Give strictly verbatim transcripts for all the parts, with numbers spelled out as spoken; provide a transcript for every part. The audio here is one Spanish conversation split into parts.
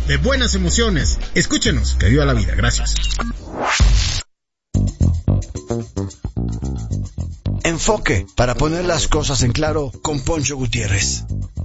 de buenas emociones. Escúchenos, que viva la vida. Gracias. Enfoque, para poner las cosas en claro, con Poncho Gutiérrez.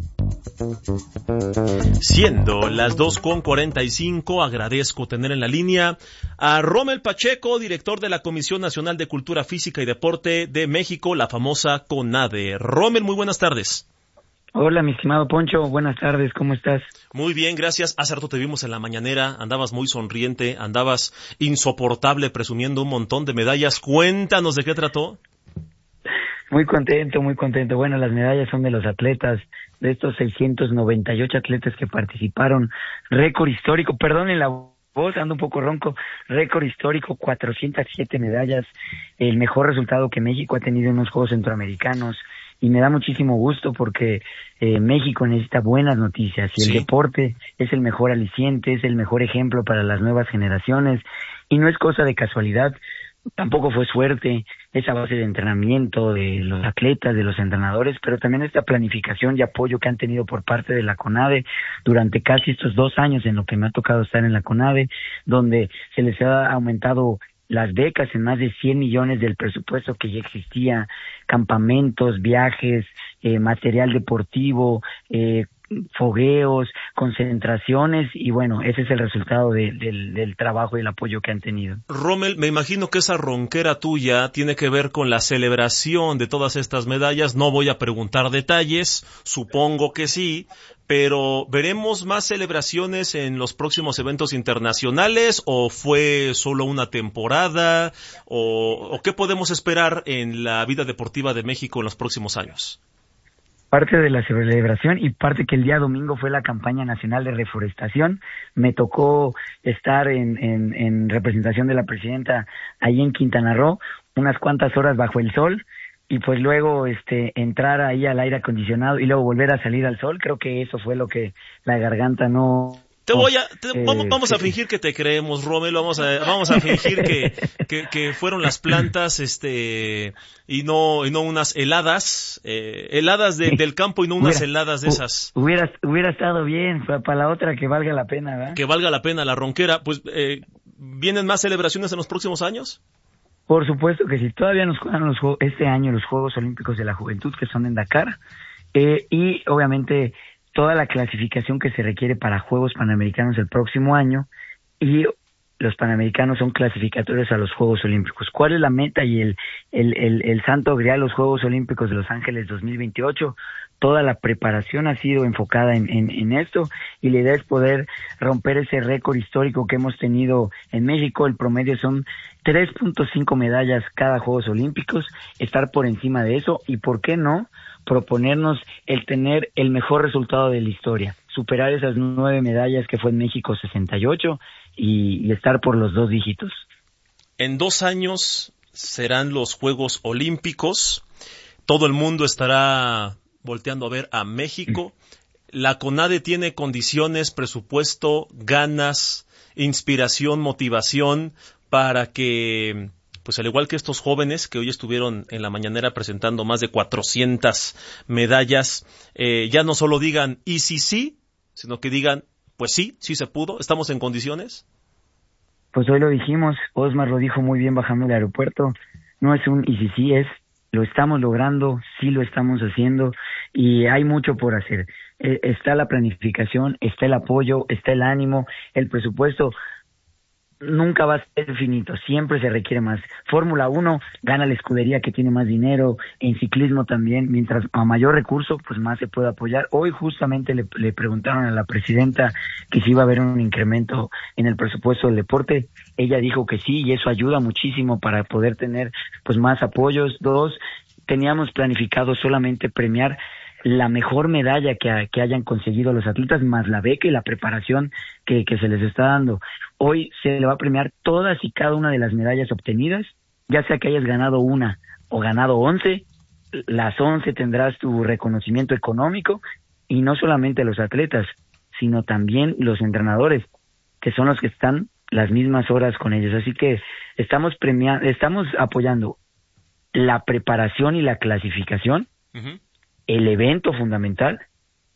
Siendo las dos con cuarenta y cinco, agradezco tener en la línea a Rommel Pacheco, director de la Comisión Nacional de Cultura Física y Deporte de México, la famosa CONADE. Rommel, muy buenas tardes. Hola, mi estimado Poncho, buenas tardes, ¿cómo estás? Muy bien, gracias. Hace rato te vimos en la mañanera, andabas muy sonriente, andabas insoportable presumiendo un montón de medallas. Cuéntanos de qué trató. Muy contento, muy contento. Bueno, las medallas son de los atletas, de estos seiscientos noventa y ocho atletas que participaron. Récord histórico, perdonen la voz, ando un poco ronco. Récord histórico, cuatrocientas siete medallas. El mejor resultado que México ha tenido en los Juegos Centroamericanos. Y me da muchísimo gusto porque eh, México necesita buenas noticias. Y el sí. deporte es el mejor aliciente, es el mejor ejemplo para las nuevas generaciones. Y no es cosa de casualidad. Tampoco fue suerte, esa base de entrenamiento de los atletas, de los entrenadores, pero también esta planificación y apoyo que han tenido por parte de la CONADE durante casi estos dos años en lo que me ha tocado estar en la CONADE, donde se les ha aumentado las becas en más de cien millones del presupuesto que ya existía, campamentos, viajes, eh, material deportivo, eh, fogueos, concentraciones, y bueno, ese es el resultado de, del, del trabajo y el apoyo que han tenido. Rommel, me imagino que esa ronquera tuya tiene que ver con la celebración de todas estas medallas. No voy a preguntar detalles, supongo que sí, pero ¿veremos más celebraciones en los próximos eventos internacionales o fue solo una temporada? ¿O, o qué podemos esperar en la vida deportiva de México en los próximos años? Parte de la celebración y parte que el día domingo fue la campaña nacional de reforestación. Me tocó estar en, en, en representación de la presidenta ahí en Quintana Roo, unas cuantas horas bajo el sol, y pues luego este entrar ahí al aire acondicionado y luego volver a salir al sol. Creo que eso fue lo que la garganta no... Te voy a, te, eh, vamos, vamos a fingir que te creemos, Rommel, vamos a, vamos a fingir que, que, que fueron las plantas, este, y no, y no unas heladas, eh, heladas de, del campo y no unas hubiera, heladas de esas. Hubiera, hubiera estado bien, para, para la otra que valga la pena, ¿verdad? Que valga la pena la ronquera. Pues, eh, ¿vienen más celebraciones en los próximos años? Por supuesto que sí, todavía nos juegan los juegos, este año los Juegos Olímpicos de la Juventud, que son en Dakar, eh, y obviamente toda la clasificación que se requiere para Juegos Panamericanos el próximo año, y los Panamericanos son clasificatorios a los Juegos Olímpicos. ¿Cuál es la meta y el, el, el, el santo grial, los Juegos Olímpicos de Los Ángeles dos mil veintiocho? Toda la preparación ha sido enfocada en, en, en esto, y la idea es poder romper ese récord histórico que hemos tenido en México. El promedio son tres punto cinco medallas cada Juegos Olímpicos, estar por encima de eso, y ¿por qué no proponernos el tener el mejor resultado de la historia? Superar esas nueve medallas que fue en México sesenta y ocho y, y estar por los dos dígitos. En dos años serán los Juegos Olímpicos. Todo el mundo estará volteando a ver a México. La CONADE tiene condiciones, presupuesto, ganas, inspiración, motivación para que, pues al igual que estos jóvenes que hoy estuvieron en la mañanera presentando más de cuatrocientas medallas, eh, ya no solo digan y sí, sí, sino que digan, pues sí, sí se pudo, estamos en condiciones. Pues hoy lo dijimos, Osmar lo dijo muy bien bajando del aeropuerto, no es un y sí, sí, es lo estamos logrando, sí lo estamos haciendo, y hay mucho por hacer. Eh, está la planificación, está el apoyo, está el ánimo, el presupuesto nunca va a ser finito, siempre se requiere más. Fórmula uno gana la escudería que tiene más dinero, en ciclismo también, mientras a mayor recurso, pues más se puede apoyar. Hoy justamente le, le preguntaron a la presidenta que si iba a haber un incremento en el presupuesto del deporte. Ella dijo que sí, y eso ayuda muchísimo para poder tener pues más apoyos. Dos, teníamos planificado solamente premiar la mejor medalla que, que hayan conseguido los atletas, más la beca y la preparación que, que se les está dando. Hoy se le va a premiar todas y cada una de las medallas obtenidas, ya sea que hayas ganado una o ganado once, las once tendrás tu reconocimiento económico, y no solamente los atletas, sino también los entrenadores, que son los que están las mismas horas con ellos. Así que estamos premiando, estamos apoyando la preparación y la clasificación, uh-huh. el evento fundamental,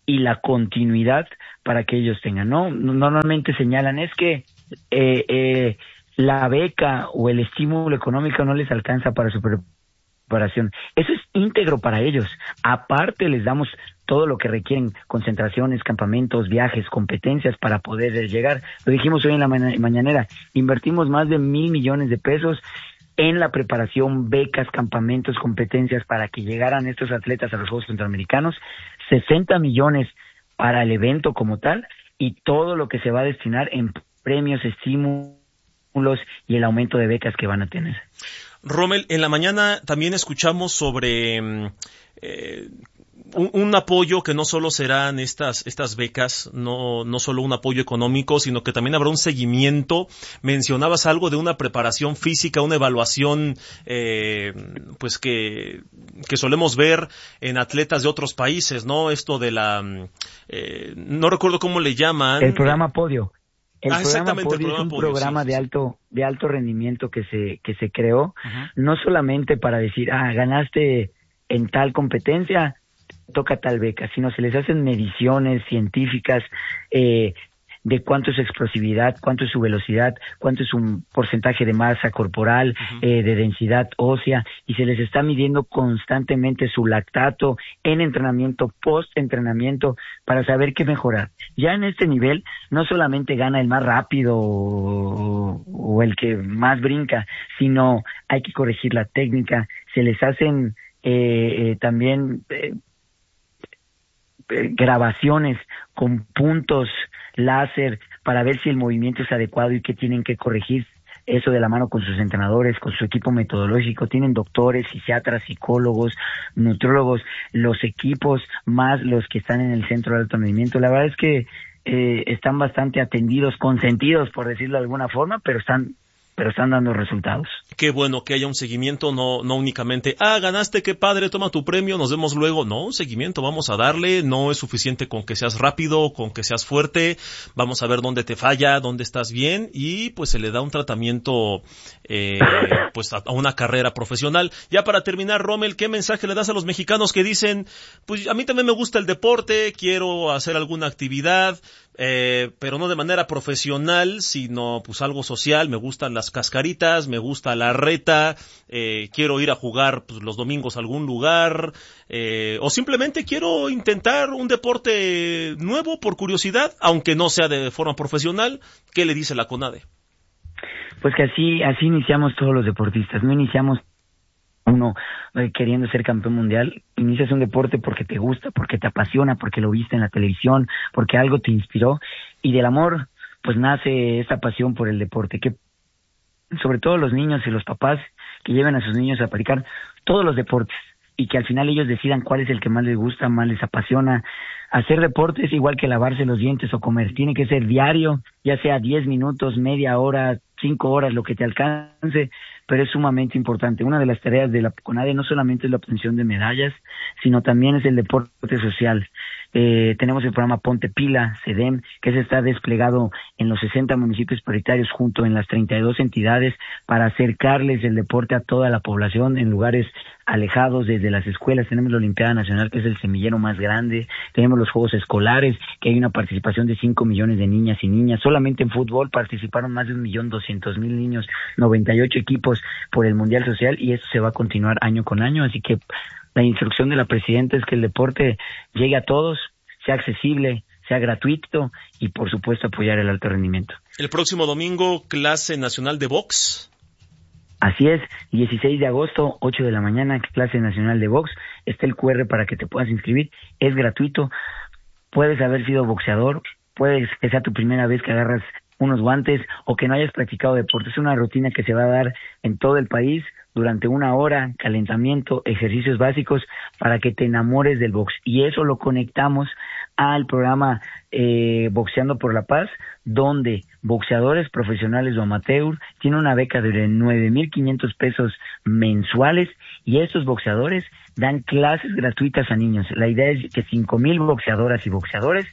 y la continuidad para que ellos tengan, ¿no? Normalmente señalan, es que eh, eh, la beca o el estímulo económico no les alcanza para su preparación. Eso es íntegro para ellos. Aparte les damos todo lo que requieren, concentraciones, campamentos, viajes, competencias para poder llegar. Lo dijimos hoy en la ma- mañanera, invertimos más de mil millones de pesos en la preparación, becas, campamentos, competencias para que llegaran estos atletas a los Juegos Centroamericanos, sesenta millones para el evento como tal y todo lo que se va a destinar en premios, estímulos y el aumento de becas que van a tener. Rommel, en la mañana también escuchamos sobre eh, un, un apoyo que no solo serán estas estas becas, no no solo un apoyo económico, sino que también habrá un seguimiento. Mencionabas algo de una preparación física, una evaluación eh, pues que que solemos ver en atletas de otros países, ¿no? Esto de la eh, no recuerdo cómo le llaman. El programa Podio. El ah, programa Podio el programa es un Podio, programa sí, de sí. alto de alto rendimiento que se que se creó, Uh-huh. no solamente para decir, ah, ganaste en tal competencia, toca tal beca, sino se les hacen mediciones científicas eh, de cuánto es su explosividad, cuánto es su velocidad, cuánto es su porcentaje de masa corporal, uh-huh. eh, de densidad ósea, y se les está midiendo constantemente su lactato en entrenamiento, post-entrenamiento, para saber qué mejorar. Ya en este nivel, no solamente gana el más rápido o, o el que más brinca, sino hay que corregir la técnica, se les hacen eh, eh, también eh, eh, grabaciones con puntos láser para ver si el movimiento es adecuado y qué tienen que corregir, eso de la mano con sus entrenadores, con su equipo metodológico. Tienen doctores, psiquiatras, psicólogos, nutrólogos, los equipos más los que están en el centro de alto rendimiento. La verdad es que eh, están bastante atendidos, consentidos, por decirlo de alguna forma, pero están pero están dando resultados. Qué bueno que haya un seguimiento, no no únicamente, ah, ganaste, qué padre, toma tu premio, nos vemos luego. No, un seguimiento, vamos a darle, no es suficiente con que seas rápido, con que seas fuerte, vamos a ver dónde te falla, dónde estás bien, y pues se le da un tratamiento eh, pues a, a una carrera profesional. Ya para terminar, Rommel, ¿qué mensaje le das a los mexicanos que dicen, pues a mí también me gusta el deporte, quiero hacer alguna actividad, Eh, pero no de manera profesional, sino pues algo social, me gustan las cascaritas, me gusta la reta, eh, quiero ir a jugar pues, los domingos a algún lugar, eh, o simplemente quiero intentar un deporte nuevo por curiosidad, aunque no sea de forma profesional? ¿Qué le dice la CONADE? Pues que así, así iniciamos todos los deportistas, no iniciamos uno eh, queriendo ser campeón mundial, inicias un deporte porque te gusta, porque te apasiona, porque lo viste en la televisión, porque algo te inspiró, y del amor pues nace esta pasión por el deporte, que sobre todo los niños y los papás que lleven a sus niños a practicar todos los deportes, y que al final ellos decidan cuál es el que más les gusta, más les apasiona. Hacer deporte es igual que lavarse los dientes o comer, tiene que ser diario, ya sea diez minutos, media hora, cinco horas, lo que te alcance, pero es sumamente importante. Una de las tareas de la CONADE no solamente es la obtención de medallas, sino también es el deporte social. Eh, tenemos el programa Ponte Pila, CEDEM, que se está desplegado en los sesenta municipios prioritarios junto en las treinta y dos entidades para acercarles el deporte a toda la población en lugares alejados desde las escuelas. Tenemos la Olimpiada Nacional, que es el semillero más grande, tenemos los Juegos Escolares, que hay una participación de cinco millones de niñas y niñas. Solamente en fútbol participaron más de un millón doscientos mil niños, noventa y ocho equipos por el Mundial Social, y eso se va a continuar año con año, así que la instrucción de la presidenta es que el deporte llegue a todos, sea accesible, sea gratuito y por supuesto apoyar el alto rendimiento. El próximo domingo, clase nacional de box. Así es, dieciséis de agosto, ocho de la mañana, clase nacional de box. Está el cu erre para que te puedas inscribir, es gratuito. Puedes haber sido boxeador, puedes que sea tu primera vez que agarras unos guantes o que no hayas practicado deporte. Es una rutina que se va a dar en todo el país durante una hora, calentamiento, ejercicios básicos para que te enamores del box. Y eso lo conectamos al programa eh, Boxeando por la Paz, donde boxeadores profesionales o amateur tienen una beca de nueve mil quinientos pesos mensuales, y estos boxeadores dan clases gratuitas a niños. La idea es que cinco mil boxeadoras y boxeadores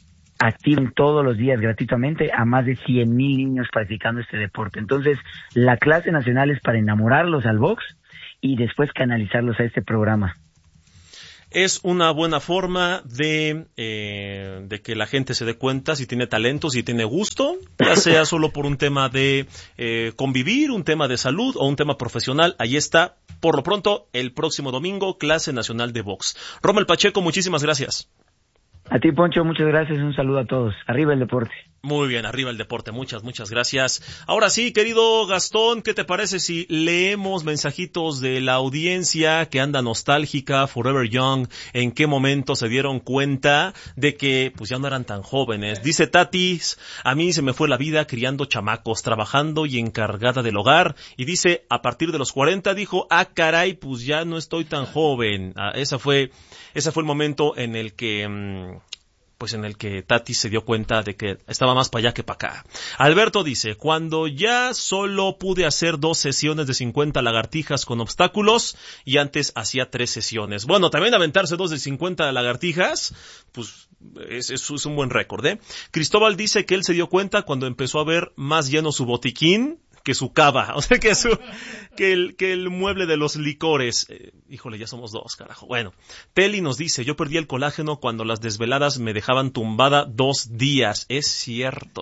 activen todos los días gratuitamente a más de cien mil niños practicando este deporte. Entonces, la clase nacional es para enamorarlos al box y después canalizarlos a este programa. es una buena forma de, eh, de que la gente se dé cuenta si tiene talento, si tiene gusto, ya sea solo por un tema de eh, convivir, un tema de salud o un tema profesional. Ahí está, por lo pronto, el próximo domingo, clase nacional de box. Rommel Pacheco, muchísimas gracias. A ti, Poncho, muchas gracias. Un saludo a todos. Arriba el deporte. Muy bien, arriba el deporte. Muchas, muchas gracias. Ahora sí, querido Gastón, ¿qué te parece si leemos mensajitos de la audiencia que anda nostálgica, Forever Young? ¿En qué momento se dieron cuenta de que pues ya no eran tan jóvenes? Dice Tatis, a mí se me fue la vida criando chamacos, trabajando y encargada del hogar. Y dice, a partir de los cuarenta, dijo, ah, caray, pues ya no estoy tan joven. Ah, esa fue, ese fue el momento en el que... Mmm, pues en el que Tati se dio cuenta de que estaba más para allá que para acá. Alberto dice, cuando ya solo pude hacer dos sesiones de cincuenta lagartijas con obstáculos y antes hacía tres sesiones. Bueno, también aventarse dos de cincuenta lagartijas, pues es, es, es un buen récord, ¿eh? Cristóbal dice que él se dio cuenta cuando empezó a ver más lleno su botiquín que su cava, o sea, que su, que el, que el mueble de los licores. Eh, híjole, ya somos dos, carajo. Bueno, Teli nos dice, yo perdí el colágeno cuando las desveladas me dejaban tumbada dos días. Es cierto.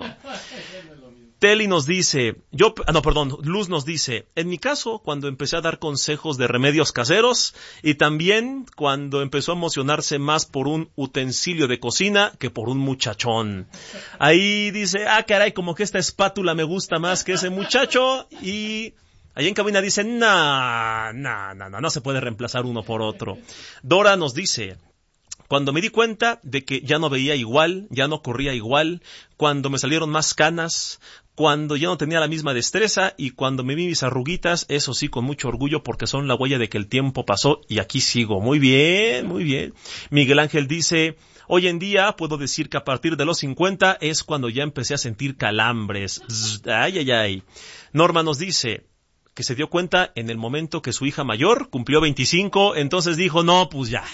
Teli nos dice, yo, ah, no, perdón, Luz nos dice, en mi caso, cuando empecé a dar consejos de remedios caseros y también cuando empezó a emocionarse más por un utensilio de cocina que por un muchachón. Ahí dice, ah, caray, como que esta espátula me gusta más que ese muchacho. Y ahí en cabina dice, no, no, no, no, no se puede reemplazar uno por otro. Dora nos dice, cuando me di cuenta de que ya no veía igual, ya no corría igual, cuando me salieron más canas, cuando ya no tenía la misma destreza y cuando me vi mis arruguitas, eso sí, con mucho orgullo porque son la huella de que el tiempo pasó y aquí sigo. Muy bien, muy bien. Miguel Ángel dice, hoy en día puedo decir que a partir de los cincuenta es cuando ya empecé a sentir calambres. Ay, ay, ay. Norma nos dice que se dio cuenta en el momento que su hija mayor cumplió veinticinco, entonces dijo, no, pues ya,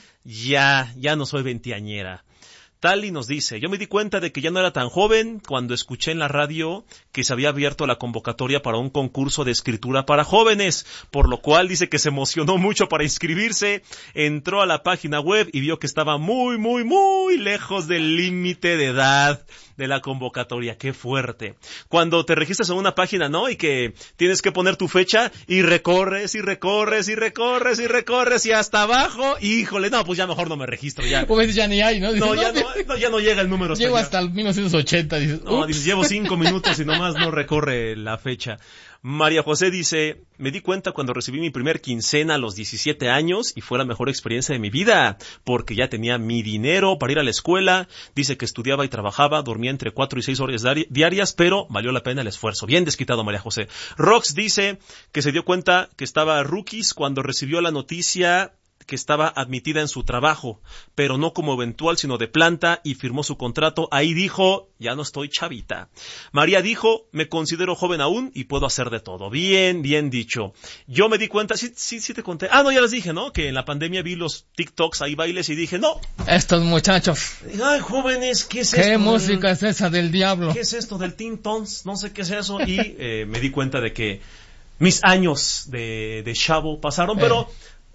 ya, ya no soy veinteañera. Tali nos dice, yo me di cuenta de que ya no era tan joven cuando escuché en la radio que se había abierto la convocatoria para un concurso de escritura para jóvenes, por lo cual dice que se emocionó mucho para inscribirse, entró a la página web y vio que estaba muy, muy, muy lejos del límite de edad de la convocatoria. ¡Qué fuerte! Cuando te registras en una página, ¿no? Y que tienes que poner tu fecha y recorres y recorres y recorres y recorres y hasta abajo, híjole, no, pues ya mejor no me registro ya. Pues ya ni hay, ¿no? Dices, no, ya no, no, ya no llega el número. Llego hasta, hasta el mil novecientos ochenta, dices, no, dices, llevo cinco minutos y nomás no recorre la fecha. María José dice, me di cuenta cuando recibí mi primer quincena a los diecisiete años y fue la mejor experiencia de mi vida, porque ya tenía mi dinero para ir a la escuela. Dice que estudiaba y trabajaba, dormía entre cuatro y seis horas diarias, pero valió la pena el esfuerzo. Bien desquitado, María José. Rox dice que se dio cuenta que estaba rookies cuando recibió la noticia que estaba admitida en su trabajo, pero no como eventual, sino de planta, y firmó su contrato. Ahí dijo, ya no estoy chavita. María dijo, me considero joven aún y puedo hacer de todo. Bien, bien dicho. Yo me di cuenta, sí, sí, sí te conté. Ah, no, ya les dije, ¿no? Que en la pandemia vi los TikToks, ahí bailes, y dije, no. Estos muchachos. Ay, jóvenes, ¿qué es ¿Qué esto? ¿Qué música del... es esa del diablo? ¿Qué es esto del Teen Tons? No sé qué es eso. Y eh, me di cuenta de que mis años de, de chavo pasaron, eh. pero...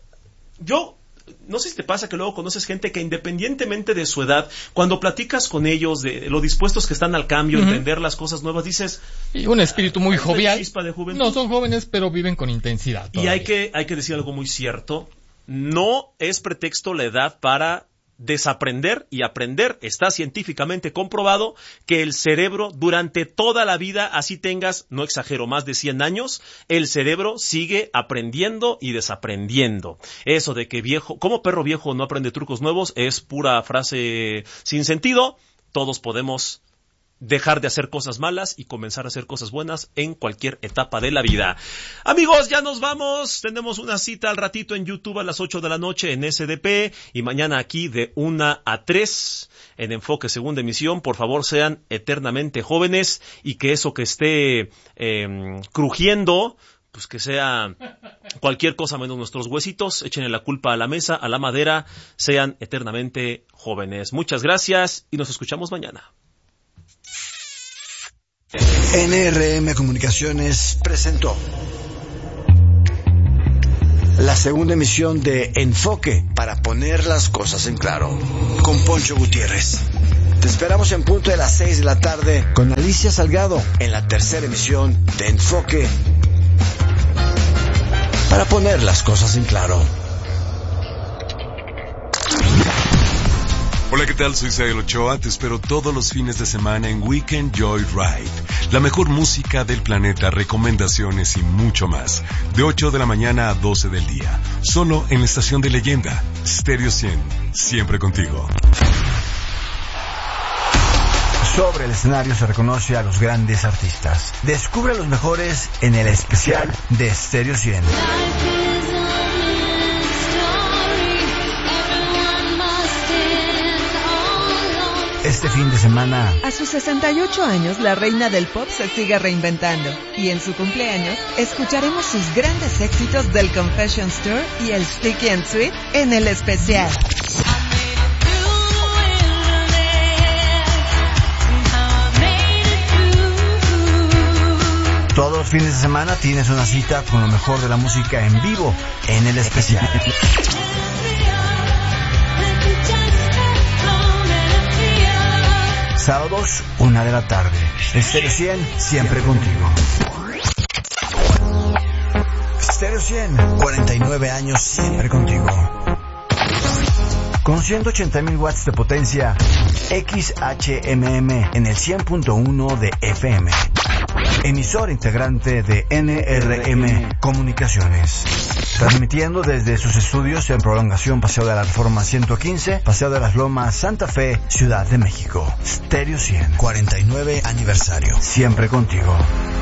Yo, no sé si te pasa que luego conoces gente que independientemente de su edad, cuando platicas con ellos de lo dispuestos que están al cambio, uh-huh. entender las cosas nuevas, dices... Y un espíritu muy jovial. Chispa de juventud. No son jóvenes, pero viven con intensidad todavía. Y hay que, hay que decir algo muy cierto. No es pretexto la edad para desaprender y aprender. Está científicamente comprobado que el cerebro durante toda la vida, así tengas, no exagero, más de cien años, el cerebro sigue aprendiendo y desaprendiendo. Eso de que viejo, como perro viejo no aprende trucos nuevos, es pura frase sin sentido. Todos podemos dejar de hacer cosas malas y comenzar a hacer cosas buenas en cualquier etapa de la vida. Amigos, ya nos vamos. Tenemos una cita al ratito en YouTube a las ocho de la noche en S D P y mañana aquí de una a tres en Enfoque Segunda Emisión. Por favor, sean eternamente jóvenes y que eso que esté eh, crujiendo, pues que sea cualquier cosa menos nuestros huesitos. Échenle la culpa a la mesa, a la madera. Sean eternamente jóvenes. Muchas gracias y nos escuchamos mañana. N R M Comunicaciones presentó la segunda emisión de Enfoque, para poner las cosas en claro, con Poncho Gutiérrez. Te esperamos en punto de las seis de la tarde con Alicia Salgado en la tercera emisión de Enfoque, para poner las cosas en claro. Hola, ¿qué tal? Soy Sael Ochoa. Te espero todos los fines de semana en Weekend Joyride. La mejor música del planeta, recomendaciones y mucho más. De ocho de la mañana a doce del día. Solo en la estación de Leyenda. Stereo cien. Siempre contigo. Sobre el escenario se reconoce a los grandes artistas. Descubre a los mejores en el especial de Stereo cien. Este fin de semana, a sus sesenta y ocho años, la reina del pop se sigue reinventando. Y en su cumpleaños, escucharemos sus grandes éxitos del Confessions Tour y el Sticky and Sweet en el especial. Todos los fines de semana tienes una cita con lo mejor de la música en vivo en el especial. Sábados, una de la tarde. Stereo cien, siempre contigo. Stereo cien, cuarenta y nueve años siempre contigo. Con ciento ochenta mil watts de potencia, X H M M en el cien punto uno de F M. Emisor integrante de N R M Comunicaciones. Transmitiendo desde sus estudios en Prolongación Paseo de la Reforma ciento quince, Paseo de las Lomas, Santa Fe, Ciudad de México. Stereo cien, cuarenta y nueve aniversario. Siempre contigo.